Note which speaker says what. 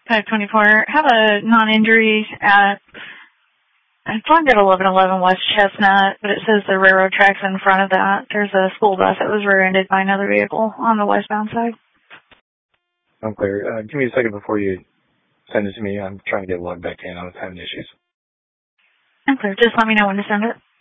Speaker 1: 524. Have a non-injury at, I found it 1111 West Chestnut, but it says the railroad tracks in front of that. There's a school bus that was rear-ended by another vehicle on the westbound side.
Speaker 2: I'm clear. Give me a second before you send it to me. I'm trying to get logged back in. I was having issues.
Speaker 1: I'm clear. Just let me know when to send it.